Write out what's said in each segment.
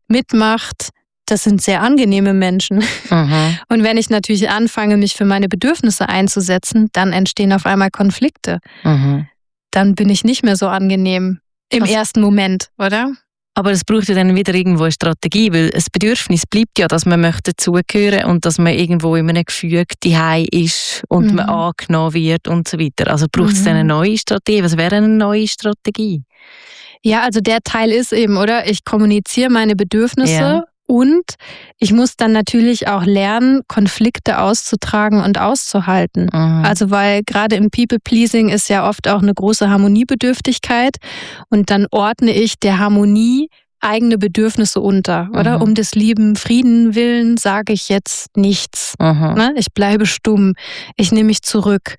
mitmacht, das sind sehr angenehme Menschen. Mhm. Und wenn ich natürlich anfange, mich für meine Bedürfnisse einzusetzen, dann entstehen auf einmal Konflikte. Mhm. Dann bin ich nicht mehr so angenehm im ersten Moment, oder? Aber es braucht ja dann wieder irgendwo eine Strategie, weil das Bedürfnis bleibt ja, dass man möchte dazugehören und dass man irgendwo in einem Gefüge daheim ist und man angenommen wird und so weiter. Also braucht es dann eine neue Strategie? Was wäre eine neue Strategie? Ja, also der Teil ist eben, oder? Ich kommuniziere meine Bedürfnisse und ich muss dann natürlich auch lernen, Konflikte auszutragen und auszuhalten. Mhm. Also weil gerade im People-Pleasing ist ja oft auch eine große Harmoniebedürftigkeit und dann ordne ich der Harmonie eigene Bedürfnisse unter, oder? Um des lieben Frieden willen sage ich jetzt nichts. Ne? Ich bleibe stumm, ich nehme mich zurück.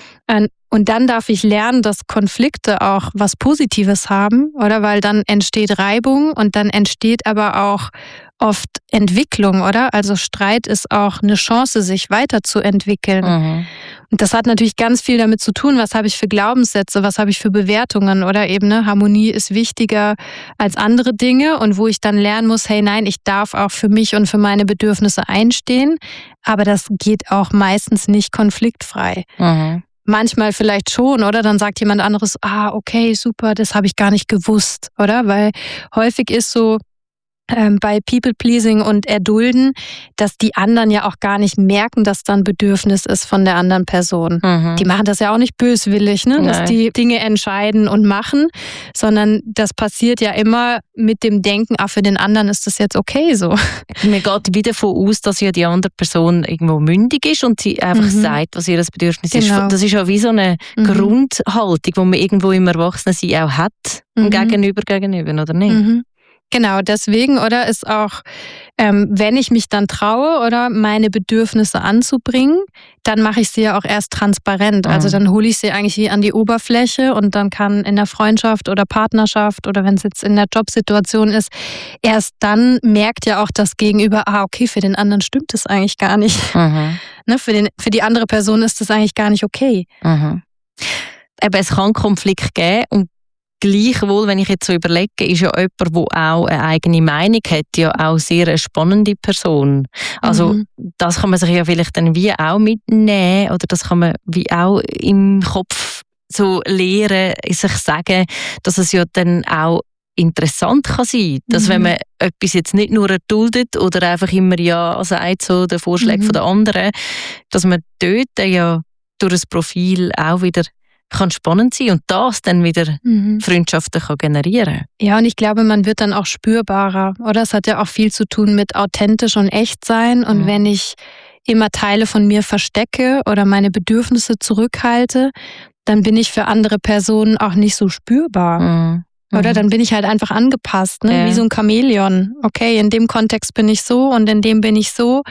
Und dann darf ich lernen, dass Konflikte auch was Positives haben, oder? Weil dann entsteht Reibung und dann entsteht aber auch oft Entwicklung, oder? Also Streit ist auch eine Chance, sich weiterzuentwickeln. Und das hat natürlich ganz viel damit zu tun, was habe ich für Glaubenssätze, was habe ich für Bewertungen, oder eben, ne? Harmonie ist wichtiger als andere Dinge und wo ich dann lernen muss, hey, nein, ich darf auch für mich und für meine Bedürfnisse einstehen, aber das geht auch meistens nicht konfliktfrei. Manchmal vielleicht schon, oder? Dann sagt jemand anderes, okay, super, das habe ich gar nicht gewusst, oder? Weil häufig ist so bei People-Pleasing und Erdulden, dass die anderen ja auch gar nicht merken, dass da ein Bedürfnis ist von der anderen Person. Die machen das ja auch nicht böswillig, ne? Dass die Dinge entscheiden und machen, sondern das passiert ja immer mit dem Denken, für den anderen ist das jetzt okay so. Man geht wieder davon aus, dass ja die andere Person irgendwo mündig ist und sie einfach sagt, was ihr Bedürfnis ist. Das ist ja wie so eine Grundhaltung, die man irgendwo im Erwachsenensein auch hat, gegenüber, oder nicht? Genau, deswegen, oder, ist auch, wenn ich mich dann traue, oder, meine Bedürfnisse anzubringen, dann mache ich sie ja auch erst transparent. Also dann hole ich sie eigentlich wie an die Oberfläche und dann kann in der Freundschaft oder Partnerschaft oder wenn es jetzt in der Jobsituation ist, erst dann merkt ja auch das Gegenüber, okay, für den anderen stimmt das eigentlich gar nicht. Ne, für die andere Person ist das eigentlich gar nicht okay. Eben, es kann Konflikt geben und gleichwohl, wenn ich jetzt so überlege, ist ja jemand, der auch eine eigene Meinung hat, ja auch sehr eine spannende Person. Also das kann man sich ja vielleicht dann wie auch mitnehmen oder das kann man wie auch im Kopf so lehren, sich sagen, dass es ja dann auch interessant kann sein, dass wenn man etwas jetzt nicht nur erduldet oder einfach immer ja sagt, so der Vorschlag von der anderen, dass man dort ja durch das Profil auch wieder kann spannend sein und das dann wieder Freundschaften kann generieren. Ja, und ich glaube, man wird dann auch spürbarer, oder? Es hat ja auch viel zu tun mit authentisch und echt sein und wenn ich immer Teile von mir verstecke oder meine Bedürfnisse zurückhalte, dann bin ich für andere Personen auch nicht so spürbar. Oder dann bin ich halt einfach angepasst, ne? Wie so ein Chamäleon. Okay, in dem Kontext bin ich so und in dem bin ich so.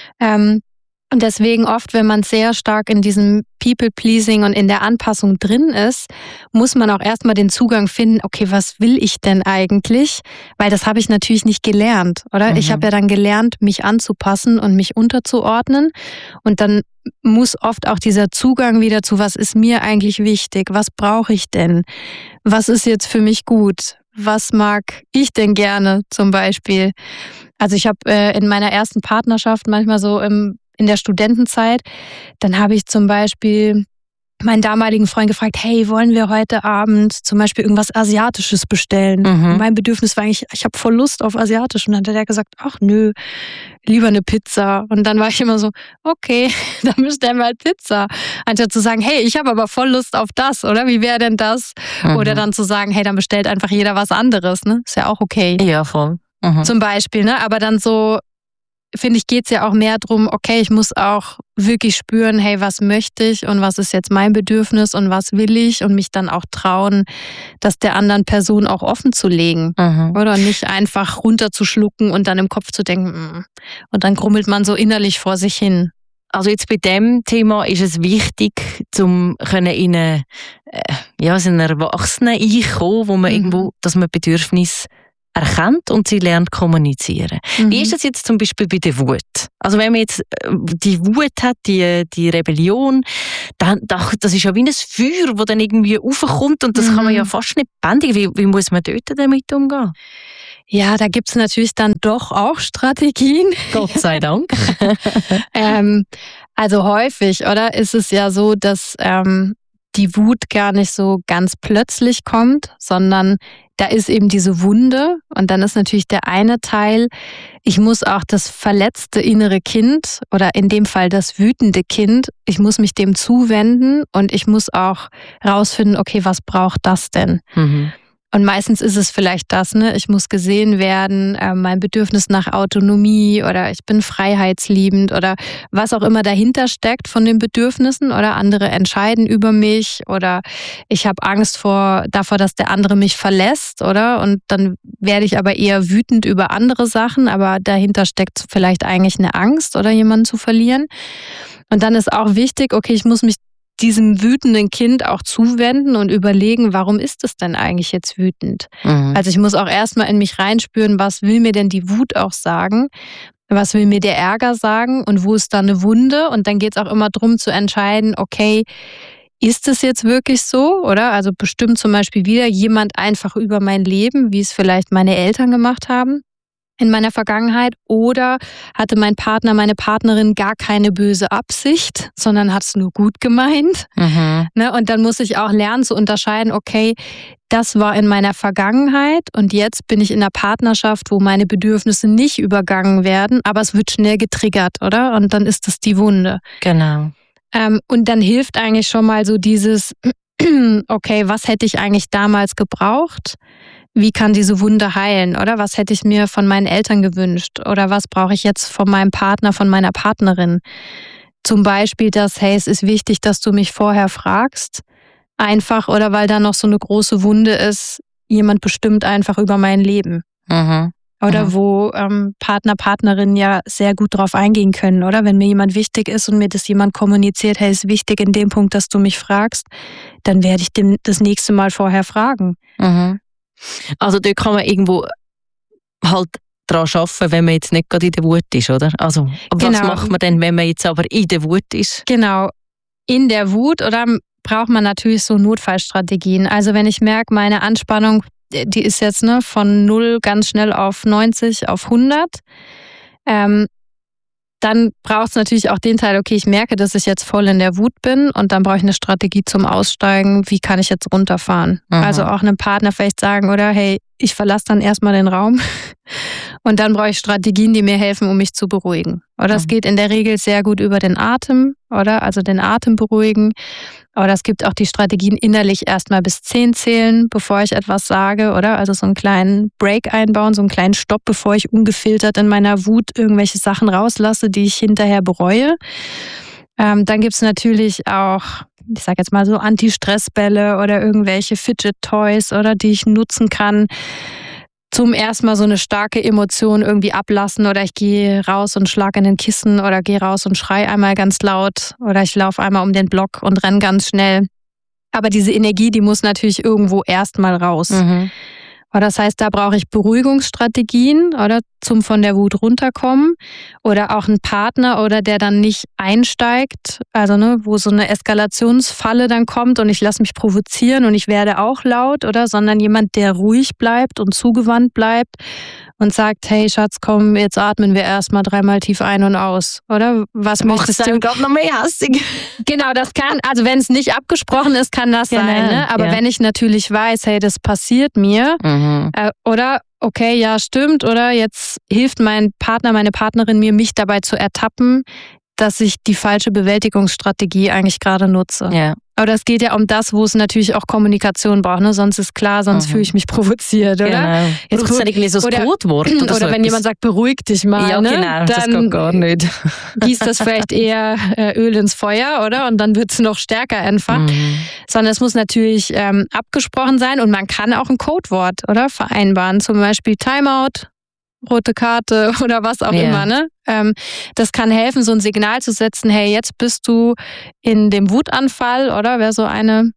Und deswegen oft, wenn man sehr stark in diesem People-Pleasing und in der Anpassung drin ist, muss man auch erstmal den Zugang finden, okay, was will ich denn eigentlich? Weil das habe ich natürlich nicht gelernt, oder? Ich habe ja dann gelernt, mich anzupassen und mich unterzuordnen. Und dann muss oft auch dieser Zugang wieder zu, was ist mir eigentlich wichtig? Was brauche ich denn? Was ist jetzt für mich gut? Was mag ich denn gerne zum Beispiel? Also ich habe in meiner ersten Partnerschaft manchmal so in der Studentenzeit, dann habe ich zum Beispiel meinen damaligen Freund gefragt, hey, wollen wir heute Abend zum Beispiel irgendwas Asiatisches bestellen? Und mein Bedürfnis war eigentlich, ich habe voll Lust auf Asiatisch. Und dann hat der gesagt, ach nö, lieber eine Pizza. Und dann war ich immer so, okay, dann bestellen wir halt Pizza. Anstatt zu sagen, hey, ich habe aber voll Lust auf das, oder? Wie wäre denn das? Oder dann zu sagen, hey, dann bestellt einfach jeder was anderes, ne? Ist ja auch okay. Ja, voll. Zum Beispiel, ne? Aber dann so, finde ich, geht es ja auch mehr darum, okay, ich muss auch wirklich spüren, hey, was möchte ich und was ist jetzt mein Bedürfnis und was will ich und mich dann auch trauen, das der anderen Person auch offen zu legen. Oder nicht einfach runterzuschlucken und dann im Kopf zu denken, und dann grummelt man so innerlich vor sich hin. Also jetzt bei dem Thema ist es wichtig, um in eine Erwachsene einkommen, wo man irgendwo, dass man Bedürfnisse erkennt und sie lernt kommunizieren. Wie ist das jetzt zum Beispiel bei der Wut? Also wenn man jetzt die Wut hat, die Rebellion, dann, das ist ja wie ein Feuer, das dann irgendwie raufkommt und das kann man ja fast nicht bändigen. Wie muss man dort damit umgehen? Ja, da gibt's natürlich dann doch auch Strategien. Gott sei Dank. Also häufig, oder? Ist es ja so, dass die Wut gar nicht so ganz plötzlich kommt, sondern da ist eben diese Wunde und dann ist natürlich der eine Teil, ich muss auch das verletzte innere Kind oder in dem Fall das wütende Kind, ich muss mich dem zuwenden und ich muss auch rausfinden, okay, was braucht das denn? Mhm. Und meistens ist es vielleicht das, ne? Ich muss gesehen werden, mein Bedürfnis nach Autonomie oder ich bin freiheitsliebend oder was auch immer dahinter steckt von den Bedürfnissen oder andere entscheiden über mich oder ich habe Angst davor, dass der andere mich verlässt, oder? Und dann werde ich aber eher wütend über andere Sachen, aber dahinter steckt vielleicht eigentlich eine Angst oder jemanden zu verlieren. Und dann ist auch wichtig, okay, ich muss mich diesem wütenden Kind auch zuwenden und überlegen, warum ist es denn eigentlich jetzt wütend? Mhm. Also ich muss auch erstmal in mich reinspüren, was will mir denn die Wut auch sagen? Was will mir der Ärger sagen? Und wo ist da eine Wunde? Und dann geht es auch immer darum zu entscheiden, okay, ist es jetzt wirklich so? Oder? Also bestimmt zum Beispiel wieder jemand einfach über mein Leben, wie es vielleicht meine Eltern gemacht haben in meiner Vergangenheit, oder hatte mein Partner, meine Partnerin gar keine böse Absicht, sondern hat es nur gut gemeint. Mhm. Ne? Und dann muss ich auch lernen zu unterscheiden, okay, das war in meiner Vergangenheit und jetzt bin ich in einer Partnerschaft, wo meine Bedürfnisse nicht übergangen werden, aber es wird schnell getriggert, oder? Und dann ist das die Wunde. Genau. Und dann hilft eigentlich schon mal so dieses, okay, was hätte ich eigentlich damals gebraucht? Wie kann diese Wunde heilen, oder? Was hätte ich mir von meinen Eltern gewünscht? Oder was brauche ich jetzt von meinem Partner, von meiner Partnerin? Zum Beispiel das, hey, es ist wichtig, dass du mich vorher fragst. Einfach, oder weil da noch so eine große Wunde ist, jemand bestimmt einfach über mein Leben. Mhm. Oder wo Partner, Partnerinnen ja sehr gut drauf eingehen können, oder? Wenn mir jemand wichtig ist und mir das jemand kommuniziert, hey, es ist wichtig in dem Punkt, dass du mich fragst, dann werde ich dem das nächste Mal vorher fragen. Mhm. Also dort kann man irgendwo halt daran arbeiten, wenn man jetzt nicht gerade in der Wut ist, oder? Also was macht man denn, wenn man jetzt aber in der Wut ist? Genau, in der Wut, oder braucht man natürlich so Notfallstrategien. Also wenn ich merke, meine Anspannung, die ist jetzt von 0 ganz schnell auf 90, auf 100, dann braucht es natürlich auch den Teil, okay, ich merke, dass ich jetzt voll in der Wut bin und dann brauche ich eine Strategie zum Aussteigen, wie kann ich jetzt runterfahren? Mhm. Also auch einem Partner vielleicht sagen, oder hey, ich verlasse dann erstmal den Raum und dann brauche ich Strategien, die mir helfen, um mich zu beruhigen. Oder es geht in der Regel sehr gut über den Atem, oder? Also den Atem beruhigen. Oder es gibt auch die Strategien, innerlich erstmal bis 10 zählen, bevor ich etwas sage, oder? Also so einen kleinen Break einbauen, so einen kleinen Stopp, bevor ich ungefiltert in meiner Wut irgendwelche Sachen rauslasse, die ich hinterher bereue. Dann gibt's natürlich auch, ich sage jetzt mal so Anti-Stress-Bälle oder irgendwelche Fidget-Toys, oder die ich nutzen kann, zum erstmal so eine starke Emotion irgendwie ablassen, oder ich gehe raus und schlage in den Kissen oder gehe raus und schrei einmal ganz laut oder ich laufe einmal um den Block und renne ganz schnell. Aber diese Energie, die muss natürlich irgendwo erstmal raus. Mhm. Das heißt, da brauche ich Beruhigungsstrategien, oder zum von der Wut runterkommen, oder auch einen Partner, oder der dann nicht einsteigt, also wo so eine Eskalationsfalle dann kommt und ich lasse mich provozieren und ich werde auch laut, oder, sondern jemand, der ruhig bleibt und zugewandt bleibt und sagt, hey Schatz, komm, jetzt atmen wir erstmal 3-mal tief ein und aus, oder? Was möchtest du? Gerade noch mehr hässig. Genau, das kann, also wenn es nicht abgesprochen ist, kann das sein, ne? Aber wenn ich natürlich weiß, hey, das passiert mir, oder okay, ja, stimmt, oder jetzt hilft mein Partner, meine Partnerin mir, mich dabei zu ertappen, dass ich die falsche Bewältigungsstrategie eigentlich gerade nutze. Ja. Aber das geht ja um das, wo es natürlich auch Kommunikation braucht, ne? Sonst ist klar, sonst fühle ich mich provoziert, oder? Genau. Jetzt braucht es ja irgendwie so ein Codewort oder so. Oder wenn jemand sagt, beruhig dich mal, ja, genau, dann das geht gar nicht. gießt das vielleicht eher Öl ins Feuer, oder? Und dann wird es noch stärker entfacht. Sondern es muss natürlich abgesprochen sein und man kann auch ein Codewort, oder, vereinbaren. Zum Beispiel Timeout, rote Karte oder was auch immer, ne? Das kann helfen, so ein Signal zu setzen, hey, jetzt bist du in dem Wutanfall, oder? Wäre so eine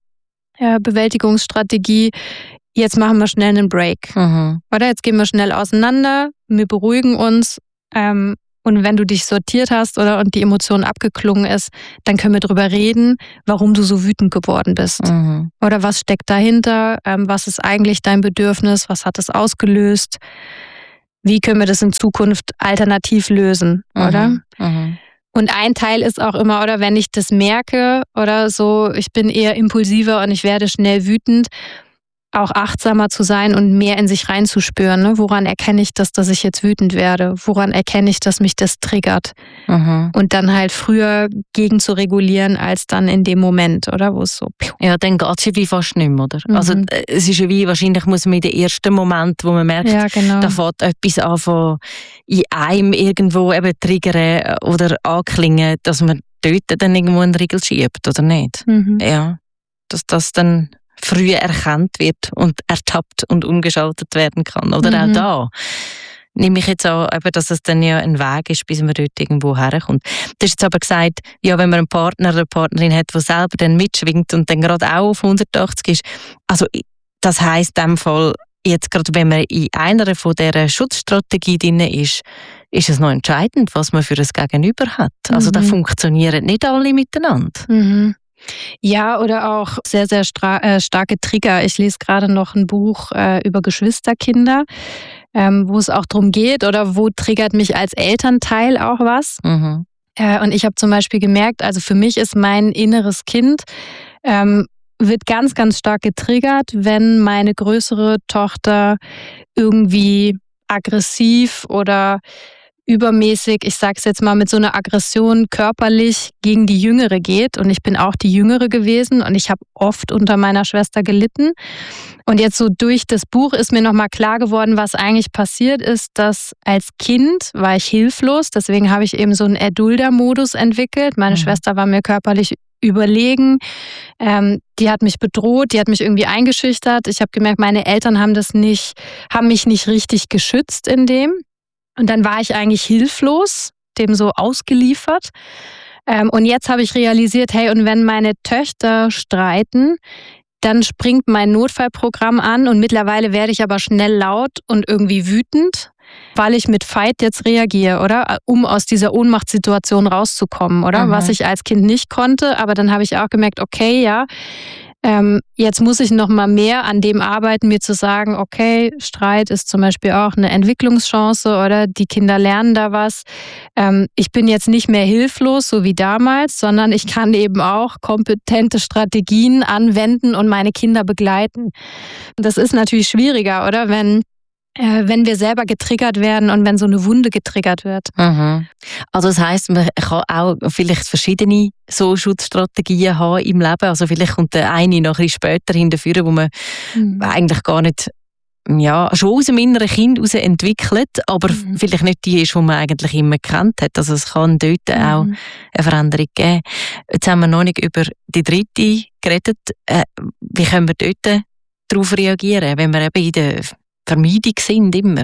Bewältigungsstrategie. Jetzt machen wir schnell einen Break. Oder jetzt gehen wir schnell auseinander, wir beruhigen uns und Und wenn du dich sortiert hast oder und die Emotion abgeklungen ist, dann können wir drüber reden, warum du so wütend geworden bist. Oder was steckt dahinter? Was ist eigentlich dein Bedürfnis? Was hat es ausgelöst? Wie können wir das in Zukunft alternativ lösen, oder? Und ein Teil ist auch immer, oder wenn ich das merke oder so, ich bin eher impulsiver und ich werde schnell wütend, auch achtsamer zu sein und mehr in sich reinzuspüren. Ne? Woran erkenne ich das, dass ich jetzt wütend werde? Woran erkenne ich, dass mich das triggert? Und dann halt früher gegen zu regulieren, als dann in dem Moment, oder? Wo es so... Ja, dann geht es ja wie fast nicht mehr, oder? Also es ist ja wie, wahrscheinlich muss man in den ersten Moment, wo man merkt, da fängt etwas an von in einem irgendwo eben triggern oder anklingen, dass man dort dann irgendwo einen Riegel schiebt, oder nicht? Ja, dass das dann früh erkannt wird und ertappt und umgeschaltet werden kann. Oder auch da nehme ich jetzt an, dass es dann ja ein Weg ist, bis man dort irgendwo herkommt. Du hast jetzt aber gesagt, ja, wenn man einen Partner oder eine Partnerin hat, der selber dann mitschwingt und dann gerade auch auf 180 ist, also das heisst in dem Fall, jetzt gerade wenn man in einer von dieser Schutzstrategie drin ist es noch entscheidend, was man für ein Gegenüber hat. Also da funktionieren nicht alle miteinander. Ja, oder auch sehr, sehr starke Trigger. Ich lese gerade noch ein Buch über Geschwisterkinder, wo es auch darum geht, oder wo triggert mich als Elternteil auch was. Und ich habe zum Beispiel gemerkt, also für mich ist mein inneres Kind, wird ganz, ganz stark getriggert, wenn meine größere Tochter irgendwie aggressiv oder übermäßig, ich sag's jetzt mal, mit so einer Aggression körperlich gegen die Jüngere geht. Und ich bin auch die Jüngere gewesen und ich habe oft unter meiner Schwester gelitten. Und jetzt so durch das Buch ist mir nochmal klar geworden, was eigentlich passiert ist, dass als Kind war ich hilflos. Deswegen habe ich eben so einen Erdulder-Modus entwickelt. Meine Schwester war mir körperlich überlegen. Die hat mich bedroht, die hat mich irgendwie eingeschüchtert. Ich habe gemerkt, meine Eltern haben mich nicht richtig geschützt in dem. Und dann war ich eigentlich hilflos, dem so ausgeliefert. Und jetzt habe ich realisiert, hey, und wenn meine Töchter streiten, dann springt mein Notfallprogramm an und mittlerweile werde ich aber schnell laut und irgendwie wütend, weil ich mit Fight jetzt reagiere, oder? Um aus dieser Ohnmachtssituation rauszukommen, oder? Was ich als Kind nicht konnte, aber dann habe ich auch gemerkt, okay, ja, jetzt muss ich noch mal mehr an dem arbeiten, mir zu sagen, okay, Streit ist zum Beispiel auch eine Entwicklungschance, oder die Kinder lernen da was. Ich bin jetzt nicht mehr hilflos, so wie damals, sondern ich kann eben auch kompetente Strategien anwenden und meine Kinder begleiten. Das ist natürlich schwieriger, oder? Wenn wir selber getriggert werden und wenn so eine Wunde getriggert wird. Also das heisst, man kann auch vielleicht verschiedene so Schutzstrategien haben im Leben. Also vielleicht kommt der eine noch ein bisschen später hinterführen, wo man eigentlich gar nicht, ja, schon aus dem inneren Kind heraus entwickelt, aber vielleicht nicht die ist, die man eigentlich immer gekannt hat. Also es kann dort auch eine Veränderung geben. Jetzt haben wir noch nicht über die dritte geredet. Wie können wir dort darauf reagieren, wenn wir eben in der Vermeidung sind immer?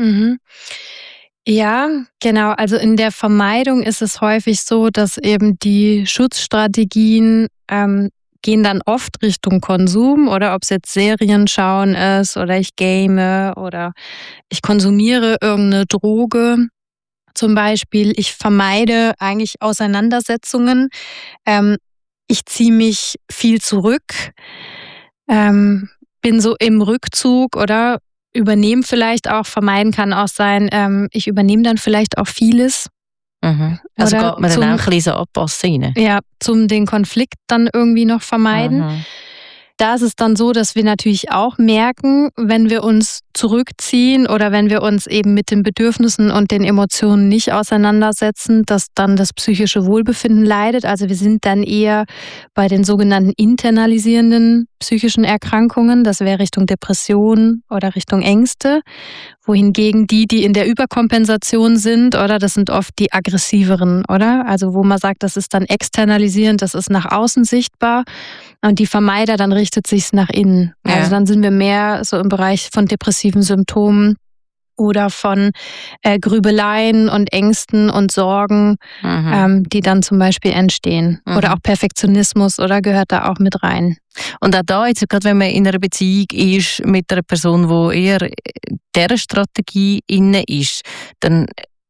Ja, genau. Also in der Vermeidung ist es häufig so, dass eben die Schutzstrategien gehen dann oft Richtung Konsum, oder ob es jetzt Serien schauen ist oder ich game oder ich konsumiere irgendeine Droge. Zum Beispiel, ich vermeide eigentlich Auseinandersetzungen. Ich ziehe mich viel zurück, bin so im Rückzug, oder übernehmen vielleicht auch, vermeiden kann auch sein, ich übernehme dann vielleicht auch vieles. Also geht man dann auch ein bisschen so anpassen rein? Ja, zum den Konflikt dann irgendwie noch vermeiden. Da ist es dann so, dass wir natürlich auch merken, wenn wir uns zurückziehen oder wenn wir uns eben mit den Bedürfnissen und den Emotionen nicht auseinandersetzen, dass dann das psychische Wohlbefinden leidet. Also wir sind dann eher bei den sogenannten internalisierenden psychischen Erkrankungen. Das wäre Richtung Depression oder Richtung Ängste. Wohingegen die in der Überkompensation sind, oder das sind oft die aggressiveren, oder? Also wo man sagt, das ist dann externalisierend, das ist nach außen sichtbar. Und die Vermeider, dann richtet sich's nach innen. Ja. Also dann sind wir mehr so im Bereich von depressiven Symptomen oder von Grübeleien und Ängsten und Sorgen, die dann zum Beispiel entstehen. Oder auch Perfektionismus, oder gehört da auch mit rein. Und auch da, jetzt, gerade wenn man in einer Beziehung ist mit einer Person, die eher dieser Strategie inne ist, dann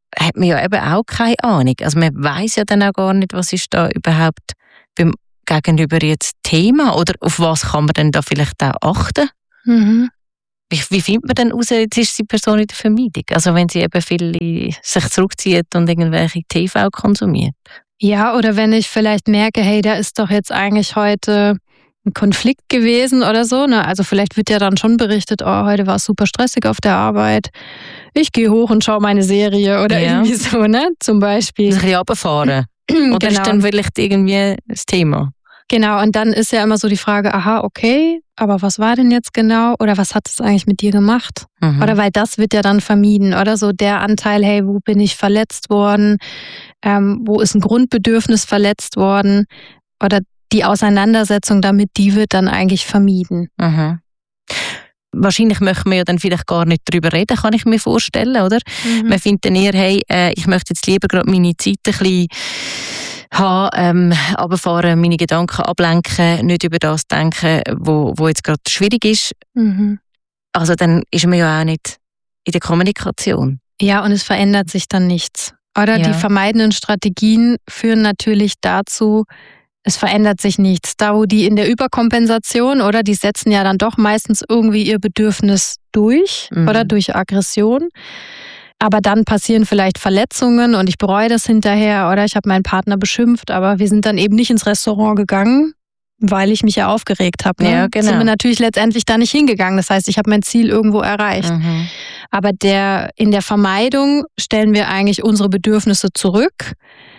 hat man ja eben auch keine Ahnung. Also man weiss ja dann auch gar nicht, was ist da überhaupt beim Gegenüber jetzt Thema oder auf was kann man denn da vielleicht auch achten? Mhm. Wie findet man denn raus, jetzt ist die Person in der Vermeidung? Also wenn sie eben viel sich zurückzieht und irgendwelche TV konsumiert. Ja, oder wenn ich vielleicht merke, hey, da ist doch jetzt eigentlich heute ein Konflikt gewesen oder so. Ne? Also vielleicht wird ja dann schon berichtet, oh, heute war es super stressig auf der Arbeit. Ich gehe hoch und schaue meine Serie oder irgendwie so, ne? Zum Beispiel. Ein bisschen runterfahren. Oder ist dann vielleicht irgendwie das Thema? Genau, und dann ist ja immer so die Frage, aha, okay, aber was war denn jetzt genau? Oder was hat es eigentlich mit dir gemacht? Mhm. Oder weil das wird ja dann vermieden, oder so der Anteil, hey, wo bin ich verletzt worden? Wo ist ein Grundbedürfnis verletzt worden? Oder die Auseinandersetzung damit, die wird dann eigentlich vermieden. Mhm. Wahrscheinlich möchten wir ja dann vielleicht gar nicht darüber reden, kann ich mir vorstellen, oder? Man findet dann eher, hey, ich möchte jetzt lieber gerade meine Zeit ein bisschen haben, runterfahren, meine Gedanken ablenken, nicht über das denken, wo jetzt gerade schwierig ist. Mhm. Also dann ist man ja auch nicht in der Kommunikation. Ja, und es verändert sich dann nichts. Oder die vermeidenden Strategien führen natürlich dazu, es verändert sich nichts. Da, wo die in der Überkompensation, oder die setzen ja dann doch meistens irgendwie ihr Bedürfnis durch oder durch Aggression. Aber dann passieren vielleicht Verletzungen und ich bereue das hinterher oder ich habe meinen Partner beschimpft, aber wir sind dann eben nicht ins Restaurant gegangen, weil ich mich ja aufgeregt habe. Ne? Ja, genau. Sind wir natürlich letztendlich da nicht hingegangen. Das heißt, ich habe mein Ziel irgendwo erreicht. Mhm. Aber in der Vermeidung stellen wir eigentlich unsere Bedürfnisse zurück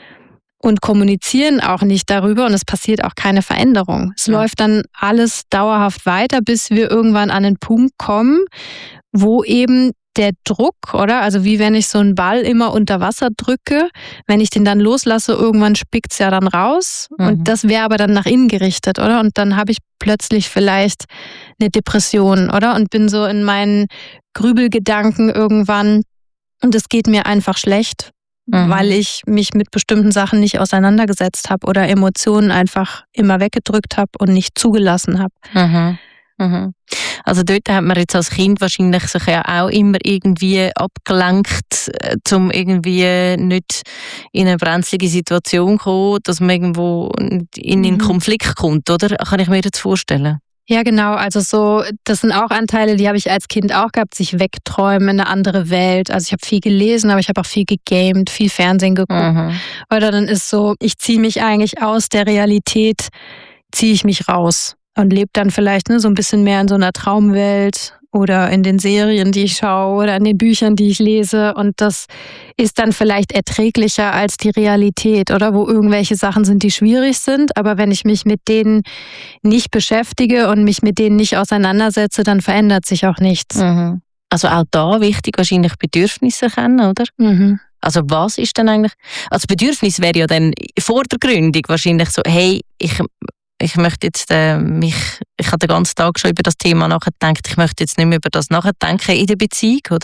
und kommunizieren auch nicht darüber und es passiert auch keine Veränderung. Es läuft dann alles dauerhaft weiter, bis wir irgendwann an einen Punkt kommen, wo eben der Druck, oder? Also wie wenn ich so einen Ball immer unter Wasser drücke, wenn ich den dann loslasse, irgendwann spickt's ja dann raus und das wäre aber dann nach innen gerichtet, oder? Und dann habe ich plötzlich vielleicht eine Depression, oder? Und bin so in meinen Grübelgedanken irgendwann und es geht mir einfach schlecht, weil ich mich mit bestimmten Sachen nicht auseinandergesetzt habe oder Emotionen einfach immer weggedrückt habe und nicht zugelassen habe. Also dort hat man jetzt als Kind wahrscheinlich sich ja auch immer irgendwie abgelenkt, um irgendwie nicht in eine brenzlige Situation zu kommen, dass man irgendwo in einen Konflikt kommt, oder? Kann ich mir das vorstellen? Ja, genau. Also so, das sind auch Anteile, die habe ich als Kind auch gehabt, sich wegträumen in eine andere Welt. Also ich habe viel gelesen, aber ich habe auch viel gegamed, viel Fernsehen geguckt. Oder dann ist so, ich ziehe mich eigentlich aus der Realität, ziehe ich mich raus. Und lebt dann vielleicht so ein bisschen mehr in so einer Traumwelt oder in den Serien, die ich schaue oder in den Büchern, die ich lese. Und das ist dann vielleicht erträglicher als die Realität, oder? Wo irgendwelche Sachen sind, die schwierig sind. Aber wenn ich mich mit denen nicht beschäftige und mich mit denen nicht auseinandersetze, dann verändert sich auch nichts. Also auch da wichtig wahrscheinlich Bedürfnisse kennen, oder? Also was ist denn eigentlich... Also Bedürfnis wäre ja dann vordergründig wahrscheinlich so, hey, ich möchte jetzt ich habe den ganzen Tag schon über das Thema nachgedacht, ich möchte jetzt nicht mehr über das nachdenken in der Beziehung, oder?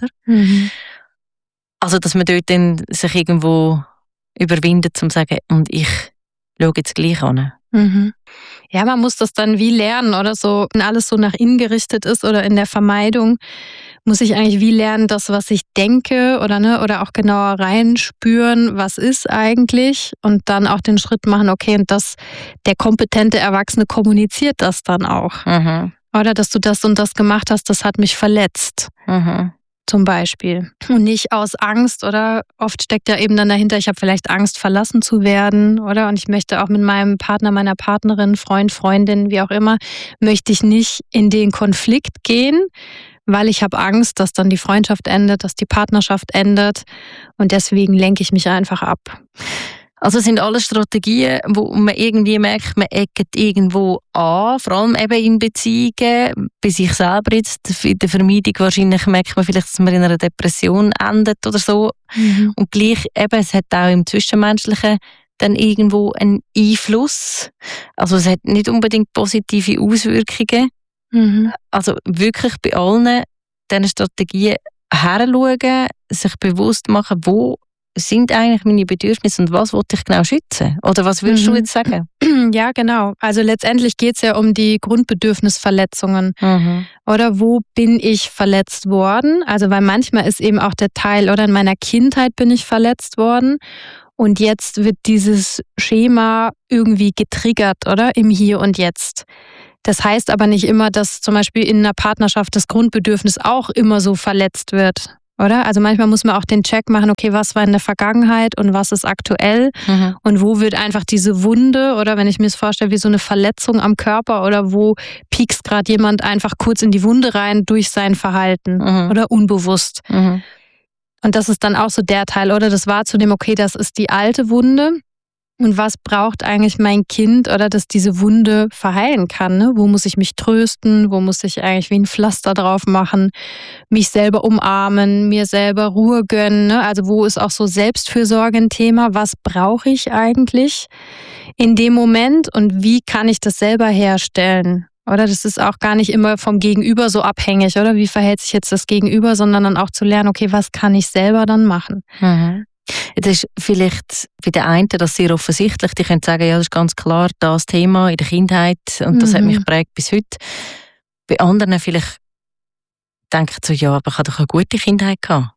Also, dass man dort dann sich irgendwo überwindet, um zu sagen, und ich schaue jetzt gleich an. Ja, man muss das dann wie lernen, oder so, wenn alles so nach innen gerichtet ist oder in der Vermeidung, muss ich eigentlich wie lernen, das, was ich denke oder auch genauer reinspüren, was ist eigentlich und dann auch den Schritt machen, okay, und der kompetente Erwachsene kommuniziert das dann auch. Oder, dass du das und das gemacht hast, das hat mich verletzt. Zum Beispiel. Und nicht aus Angst, oder? Oft steckt ja eben dann dahinter, ich habe vielleicht Angst, verlassen zu werden, oder? Und ich möchte auch mit meinem Partner, meiner Partnerin, Freund, Freundin, wie auch immer, möchte ich nicht in den Konflikt gehen, weil ich habe Angst, dass dann die Freundschaft endet, dass die Partnerschaft endet. Und deswegen lenke ich mich einfach ab. Also es sind alles Strategien, wo man irgendwie merkt, man eckt irgendwo an, vor allem eben in Beziehungen, bei sich selber jetzt, in der Vermeidung wahrscheinlich merkt man vielleicht, dass man in einer Depression endet oder so. Und gleich eben, es hat auch im Zwischenmenschlichen dann irgendwo einen Einfluss. Also es hat nicht unbedingt positive Auswirkungen. Also wirklich bei allen diesen Strategien hinschauen, sich bewusst machen, wo sind eigentlich meine Bedürfnisse und was wollte ich genau schützen? Oder was würdest du jetzt sagen? Ja, genau. Also letztendlich geht es ja um die Grundbedürfnisverletzungen. Oder wo bin ich verletzt worden? Also weil manchmal ist eben auch der Teil, oder in meiner Kindheit bin ich verletzt worden. Und jetzt wird dieses Schema irgendwie getriggert, oder? Im Hier und Jetzt. Das heißt aber nicht immer, dass zum Beispiel in einer Partnerschaft das Grundbedürfnis auch immer so verletzt wird, oder? Also manchmal muss man auch den Check machen, okay, was war in der Vergangenheit und was ist aktuell und wo wird einfach diese Wunde, oder wenn ich mir es vorstelle, wie so eine Verletzung am Körper, oder wo piekst gerade jemand einfach kurz in die Wunde rein durch sein Verhalten oder unbewusst. Und das ist dann auch so der Teil, oder das wahrzunehmen, okay, das ist die alte Wunde. Und was braucht eigentlich mein Kind, oder dass diese Wunde verheilen kann? Ne? Wo muss ich mich trösten? Wo muss ich eigentlich wie ein Pflaster drauf machen? Mich selber umarmen, mir selber Ruhe gönnen? Ne? Also wo ist auch so Selbstfürsorge ein Thema? Was brauche ich eigentlich in dem Moment? Und wie kann ich das selber herstellen? Oder das ist auch gar nicht immer vom Gegenüber so abhängig, oder? Wie verhält sich jetzt das Gegenüber? Sondern dann auch zu lernen, okay, was kann ich selber dann machen? Jetzt ist vielleicht bei den einen das sehr offensichtlich. Die können sagen, ja, das ist ganz klar das Thema in der Kindheit und das hat mich geprägt bis heute. Bei anderen vielleicht denken so, ja, aber ich habe doch eine gute Kindheit gehabt.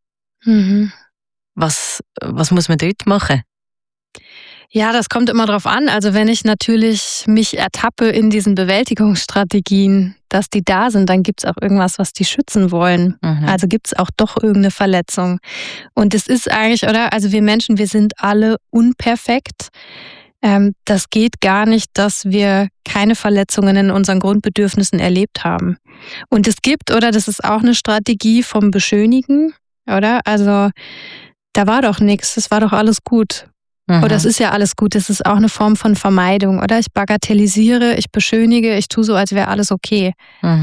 Was muss man dort machen? Ja, das kommt immer drauf an. Also wenn ich natürlich mich ertappe in diesen Bewältigungsstrategien, dass die da sind, dann gibt es auch irgendwas, was die schützen wollen. Also gibt es auch doch irgendeine Verletzung. Und es ist eigentlich, oder? Also wir Menschen, wir sind alle unperfekt. Das geht gar nicht, dass wir keine Verletzungen in unseren Grundbedürfnissen erlebt haben. Und es gibt, oder das ist auch eine Strategie vom Beschönigen, oder? Also da war doch nichts, es war doch alles gut. Oder es ist ja alles gut, das ist auch eine Form von Vermeidung, oder? Ich bagatellisiere, ich beschönige, ich tue so, als wäre alles okay.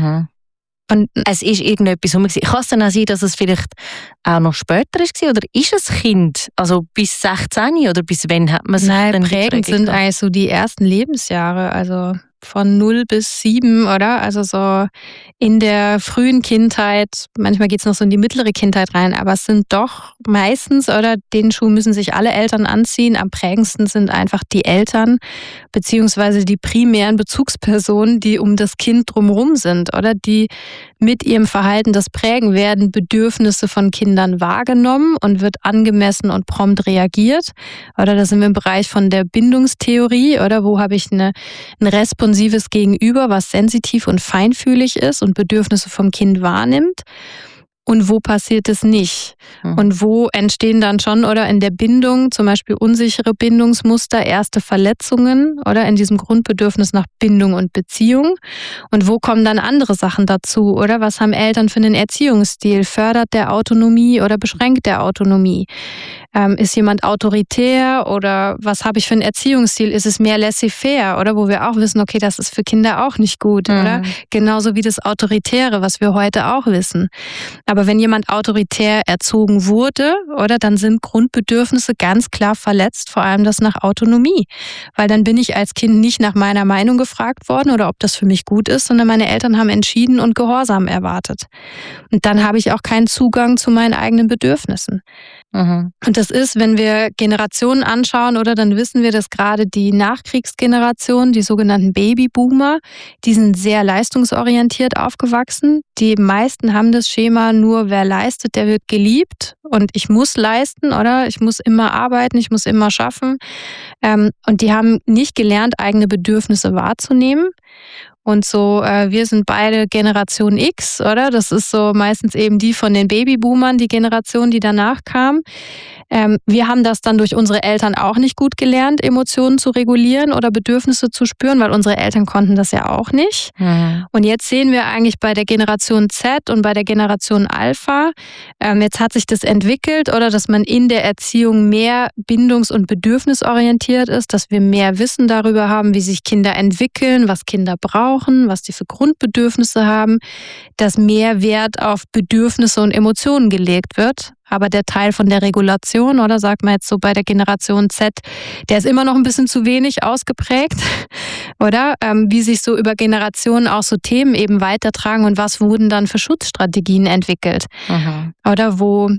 Und es ist irgendetwas rum. Kann es dann auch sein, dass es vielleicht auch noch später war? Oder ist es Kind? Also bis 16 oder bis wann hat man sich dann prägend sind eigentlich so die ersten Lebensjahre, also von 0 bis 7, oder? Also so in der frühen Kindheit, manchmal geht es noch so in die mittlere Kindheit rein, aber es sind doch meistens, oder den Schuh müssen sich alle Eltern anziehen, am prägendsten sind einfach die Eltern, beziehungsweise die primären Bezugspersonen, die um das Kind drumherum sind, oder die mit ihrem Verhalten das prägen, werden Bedürfnisse von Kindern wahrgenommen und wird angemessen und prompt reagiert. Oder da sind wir im Bereich von der Bindungstheorie, oder wo habe ich ein responsives Gegenüber, was sensitiv und feinfühlig ist und Bedürfnisse vom Kind wahrnimmt. Und wo passiert es nicht? Und wo entstehen dann schon, oder in der Bindung zum Beispiel unsichere Bindungsmuster, erste Verletzungen, oder in diesem Grundbedürfnis nach Bindung und Beziehung? Und wo kommen dann andere Sachen dazu, oder? Was haben Eltern für einen Erziehungsstil? Fördert der Autonomie oder beschränkt der Autonomie? Ist jemand autoritär, oder was habe ich für einen Erziehungsstil? Ist es mehr laissez-faire, oder? Wo wir auch wissen, okay, das ist für Kinder auch nicht gut, oder? Genauso wie das Autoritäre, was wir heute auch wissen. Aber wenn jemand autoritär erzogen wurde, oder, dann sind Grundbedürfnisse ganz klar verletzt, vor allem das nach Autonomie. Weil dann bin ich als Kind nicht nach meiner Meinung gefragt worden oder ob das für mich gut ist, sondern meine Eltern haben entschieden und Gehorsam erwartet. Und dann habe ich auch keinen Zugang zu meinen eigenen Bedürfnissen. Und das ist, wenn wir Generationen anschauen, oder, dann wissen wir, dass gerade die Nachkriegsgeneration, die sogenannten Babyboomer, die sind sehr leistungsorientiert aufgewachsen. Die meisten haben das Schema, nur wer leistet, der wird geliebt. Und ich muss leisten, oder? Ich muss immer arbeiten, ich muss immer schaffen. Und die haben nicht gelernt, eigene Bedürfnisse wahrzunehmen. Und so, wir sind beide Generation X, oder? Das ist so meistens eben die von den Babyboomern, die Generation, die danach kam. Wir haben das dann durch unsere Eltern auch nicht gut gelernt, Emotionen zu regulieren oder Bedürfnisse zu spüren, weil unsere Eltern konnten das ja auch nicht. Und jetzt sehen wir eigentlich bei der Generation Z und bei der Generation Alpha, jetzt hat sich das entwickelt, oder dass man in der Erziehung mehr bindungs- und bedürfnisorientiert ist, dass wir mehr Wissen darüber haben, wie sich Kinder entwickeln, was Kinder brauchen, was die für Grundbedürfnisse haben, dass mehr Wert auf Bedürfnisse und Emotionen gelegt wird. Aber der Teil von der Regulation, oder sagt man jetzt so bei der Generation Z, der ist immer noch ein bisschen zu wenig ausgeprägt, oder? Wie sich so über Generationen auch so Themen eben weitertragen und was wurden dann für Schutzstrategien entwickelt. Oder wo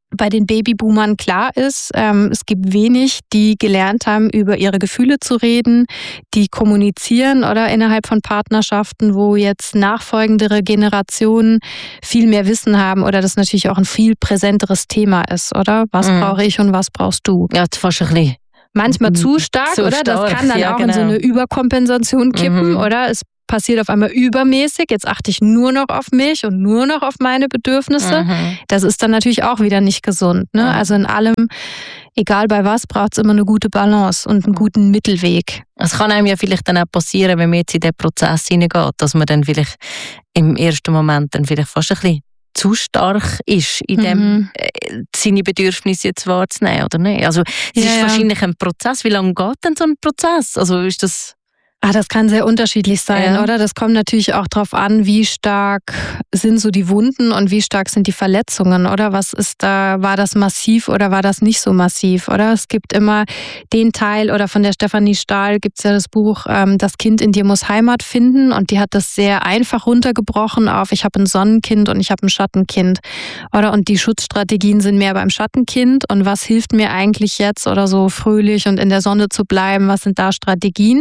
bei den Babyboomern klar ist, es gibt wenig, die gelernt haben, über ihre Gefühle zu reden, die kommunizieren oder innerhalb von Partnerschaften, wo jetzt nachfolgendere Generationen viel mehr Wissen haben oder das natürlich auch ein viel präsenteres Thema ist, oder? Was brauche ich und was brauchst du? Ja, fast ein bisschen. Manchmal zu stark, oder? Das kann dann auch in so eine Überkompensation kippen, oder? Es passiert auf einmal übermäßig, jetzt achte ich nur noch auf mich und nur noch auf meine Bedürfnisse. Das ist dann natürlich auch wieder nicht gesund. Ne? Also in allem, egal bei was, braucht es immer eine gute Balance und einen guten Mittelweg. Es kann einem ja vielleicht dann auch passieren, wenn man jetzt in den Prozess hineingeht, dass man dann vielleicht im ersten Moment dann vielleicht fast ein bisschen zu stark ist, in dem seine Bedürfnisse jetzt wahrzunehmen, oder nicht? Also es ist wahrscheinlich ein Prozess. Wie lange geht denn so ein Prozess? Also ist das... Das kann sehr unterschiedlich sein, oder? Das kommt natürlich auch darauf an, wie stark sind so die Wunden und wie stark sind die Verletzungen, oder? Was ist da, war das massiv oder war das nicht so massiv, oder? Es gibt immer den Teil, oder von der Stefanie Stahl gibt es ja das Buch Das Kind in dir muss Heimat finden, und die hat das sehr einfach runtergebrochen auf, ich habe ein Sonnenkind und ich habe ein Schattenkind, oder? Und die Schutzstrategien sind mehr beim Schattenkind, und was hilft mir eigentlich jetzt, oder so fröhlich und in der Sonne zu bleiben, was sind da Strategien?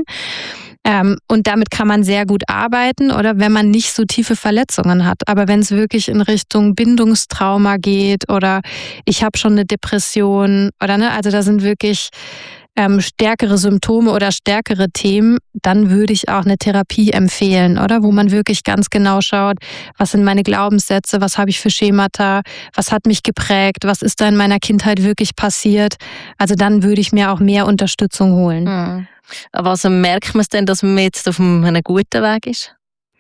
Und damit kann man sehr gut arbeiten, oder wenn man nicht so tiefe Verletzungen hat. Aber wenn es wirklich in Richtung Bindungstrauma geht oder ich habe schon eine Depression oder ne, also da sind wirklich stärkere Symptome oder stärkere Themen, dann würde ich auch eine Therapie empfehlen, oder? Wo man wirklich ganz genau schaut, was sind meine Glaubenssätze, was habe ich für Schemata, was hat mich geprägt, was ist da in meiner Kindheit wirklich passiert. Also dann würde ich mir auch mehr Unterstützung holen. Aber also merkt man es denn, dass man jetzt auf einem guten Weg ist?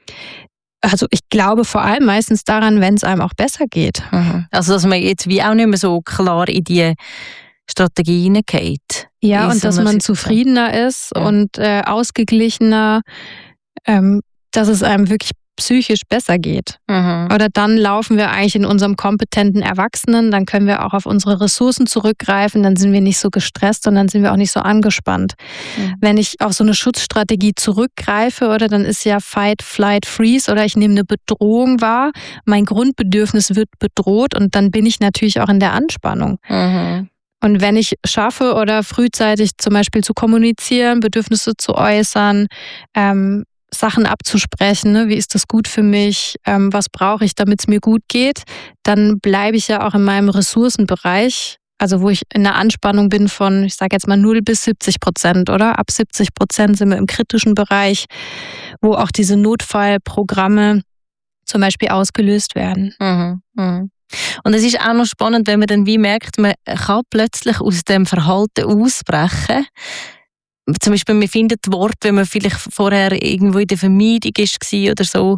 Also ich glaube vor allem meistens daran, wenn es einem auch besser geht. Also dass man jetzt wie auch nicht mehr so klar in die Strategie hineingeht. Ja, und dass man zufriedener ist und ausgeglichener, dass es einem wirklich psychisch besser geht. Oder dann laufen wir eigentlich in unserem kompetenten Erwachsenen, dann können wir auch auf unsere Ressourcen zurückgreifen, dann sind wir nicht so gestresst und dann sind wir auch nicht so angespannt. Wenn ich auf so eine Schutzstrategie zurückgreife, oder dann ist ja Fight, Flight, Freeze, oder ich nehme eine Bedrohung wahr, mein Grundbedürfnis wird bedroht und dann bin ich natürlich auch in der Anspannung. Und wenn ich schaffe oder frühzeitig zum Beispiel zu kommunizieren, Bedürfnisse zu äußern, Sachen abzusprechen, ne? Wie ist das gut für mich, was brauche ich, damit es mir gut geht, dann bleibe ich ja auch in meinem Ressourcenbereich, also wo ich in der Anspannung bin von, ich sage jetzt mal 0 bis 70%, oder? Ab 70% sind wir im kritischen Bereich, wo auch diese Notfallprogramme zum Beispiel ausgelöst werden. Und es ist auch noch spannend, wenn man dann wie merkt, man kann plötzlich aus dem Verhalten ausbrechen. Zum Beispiel, man findet Worte, wenn man vielleicht vorher irgendwo in der Vermeidung war oder so,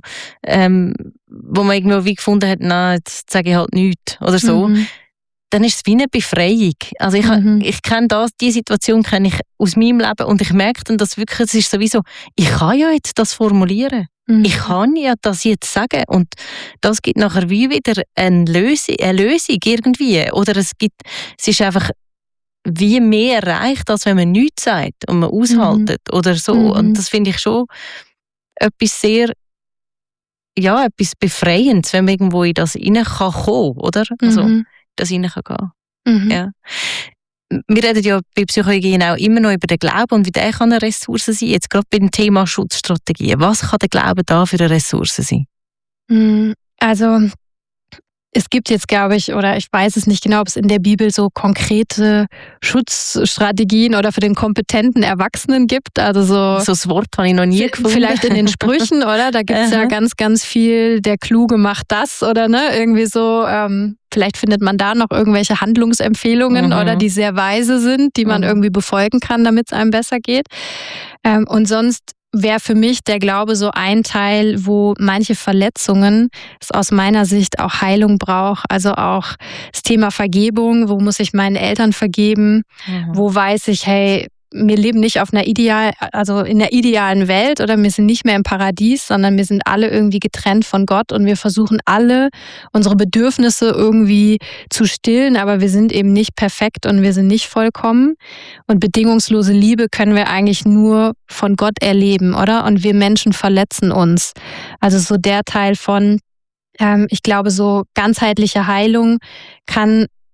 wo man irgendwo wie gefunden hat, nein, jetzt sage ich halt nichts oder so. Dann ist es wie eine Befreiung. Also ich kenne die Situation kenne ich aus meinem Leben und ich merke dann, dass wirklich, es ist sowieso, ich kann ja jetzt das formulieren. Ich kann ja das jetzt sagen und das gibt nachher wie wieder eine Lösung irgendwie. Oder es ist einfach wie mehr erreicht, als wenn man nichts sagt und man aushaltet oder so. Und das finde ich schon etwas sehr, etwas Befreiendes, wenn man irgendwo in das hinein kann kommen, oder? Also, das hinein kann gehen. Ja. Wir reden ja bei Psychologie auch immer noch über den Glauben und wie der kann eine Ressource sein. Jetzt gerade beim Thema Schutzstrategien. Was kann der Glaube da für eine Ressource sein? Also es gibt jetzt, glaube ich, oder ich weiß es nicht genau, ob es in der Bibel so konkrete Schutzstrategien oder für den kompetenten Erwachsenen gibt. Also so das Wort habe ich noch nie gefunden. Vielleicht in den Sprüchen, oder? Da gibt es ja ganz, ganz viel, der Kluge macht das, oder ne? Irgendwie so, vielleicht findet man da noch irgendwelche Handlungsempfehlungen oder die sehr weise sind, die man irgendwie befolgen kann, damit es einem besser geht. Und sonst wäre für mich der Glaube so ein Teil, wo manche Verletzungen es aus meiner Sicht auch Heilung braucht. Also auch das Thema Vergebung, wo muss ich meinen Eltern vergeben? Wo weiß ich, hey, wir leben nicht auf in der idealen Welt oder wir sind nicht mehr im Paradies, sondern wir sind alle irgendwie getrennt von Gott und wir versuchen alle unsere Bedürfnisse irgendwie zu stillen, aber wir sind eben nicht perfekt und wir sind nicht vollkommen. Und bedingungslose Liebe können wir eigentlich nur von Gott erleben, oder? Und wir Menschen verletzen uns. Also so der Teil von, ich glaube, so ganzheitliche Heilung kann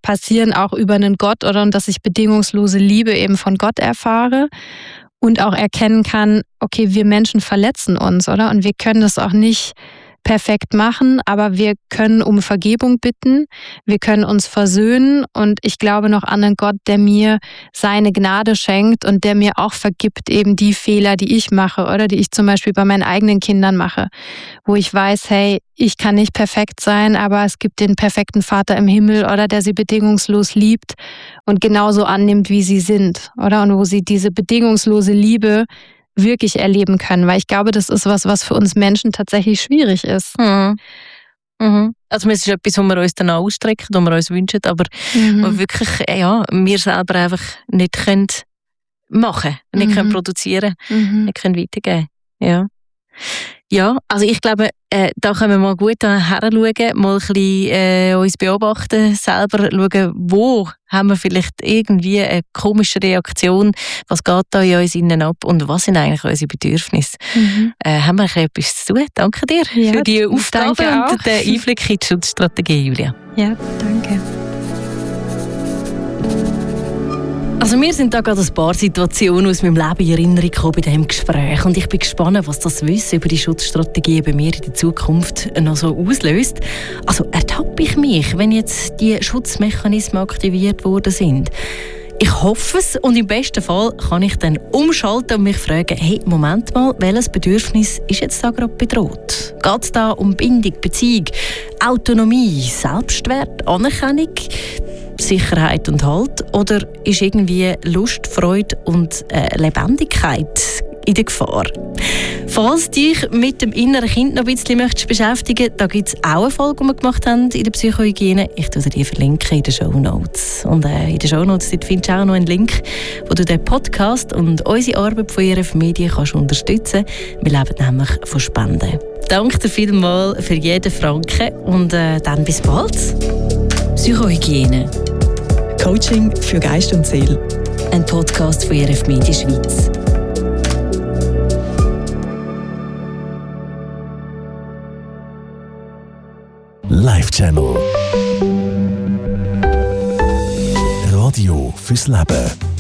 passieren auch über einen Gott und dass ich bedingungslose Liebe eben von Gott erfahre und auch erkennen kann, okay, wir Menschen verletzen uns, oder? Und wir können das auch nicht perfekt machen, aber wir können um Vergebung bitten, wir können uns versöhnen und ich glaube noch an einen Gott, der mir seine Gnade schenkt und der mir auch vergibt eben die Fehler, die ich mache oder die ich zum Beispiel bei meinen eigenen Kindern mache, wo ich weiß, hey, ich kann nicht perfekt sein, aber es gibt den perfekten Vater im Himmel, oder der sie bedingungslos liebt und genauso annimmt, wie sie sind, oder? Und wo sie diese bedingungslose Liebe wirklich erleben können, weil ich glaube, das ist was für uns Menschen tatsächlich schwierig ist. Mhm. Mhm. Also es ist etwas, was wir uns dann auch ausstrecken, was wir uns wünschen, aber wo wirklich wir selber einfach nicht können machen, nicht können produzieren, nicht können weitergeben. Ja, also ich glaube, da können wir mal gut heranschauen, mal ein bisschen uns beobachten, selber schauen, wo haben wir vielleicht irgendwie eine komische Reaktion, was geht da in uns innen ab und was sind eigentlich unsere Bedürfnisse. Haben wir etwas zu tun? Danke dir für die Aufgabe und den Einblick in die Schutzstrategie, Julia. Ja, danke. Also mir sind da gerade ein paar Situationen aus meinem Leben in Erinnerung gekommen bei diesem Gespräch und ich bin gespannt, was das Wissen über die Schutzstrategie bei mir in der Zukunft noch so auslöst. Also ertappe ich mich, wenn jetzt die Schutzmechanismen aktiviert worden sind? Ich hoffe es und im besten Fall kann ich dann umschalten und mich fragen, hey, Moment mal, welches Bedürfnis ist jetzt da gerade bedroht? Geht es da um Bindung, Beziehung, Autonomie, Selbstwert, Anerkennung, Sicherheit und Halt? Oder ist irgendwie Lust, Freude und Lebendigkeit in der Gefahr? Falls dich mit dem inneren Kind noch ein bisschen beschäftigen möchtest, da gibt es auch eine Folge, die wir gemacht haben in der Psychohygiene. Ich tue dir die verlinken in den Shownotes. Und in den Shownotes findest du auch noch einen Link, wo du den Podcast und unsere Arbeit von IRF Medien kannst unterstützen kannst. Wir leben nämlich von Spenden. Danke dir vielmals für jeden Franken und dann bis bald. Psychohygiene. Coaching für Geist und Seele. Ein Podcast von IRF Medien Schweiz. Live Channel. Radio fürs Leben.